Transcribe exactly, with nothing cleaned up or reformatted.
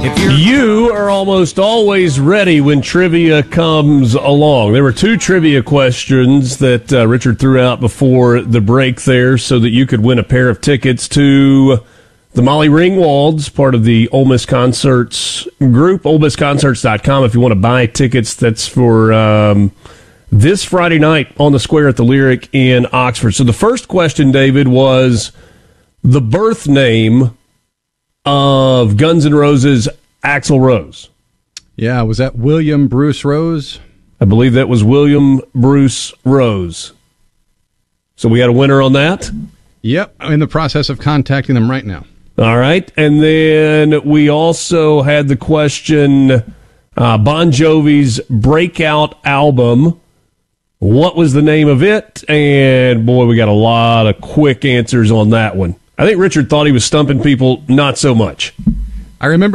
You are almost always ready when trivia comes along. There were two trivia questions that uh, Richard threw out before the break there so that you could win a pair of tickets to the Molly Ringwalds, part of the Ole Miss Concerts group, ole miss concerts dot com. If you want to buy tickets, that's for um, this Friday night on the Square at the Lyric in Oxford. So the first question, David, was the birth name of Guns N' Roses' Axl Rose. Yeah, was that William Bruce Rose? I believe that was William Bruce Rose. So we had a winner on that? Yep, I'm in the process of contacting them right now. All right, and then we also had the question, uh, Bon Jovi's breakout album. What was the name of it? And, boy, we got a lot of quick answers on that one. I think Richard thought he was stumping people, not so much. I remember